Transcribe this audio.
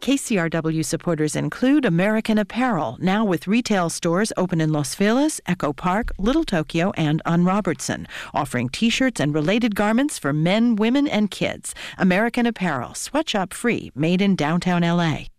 KCRW supporters include American Apparel, now with retail stores open in Los Feliz, Echo Park, Little Tokyo, and on Robertson, offering T-shirts and related garments for men, women, and kids. American Apparel, sweatshop free, made in downtown LA.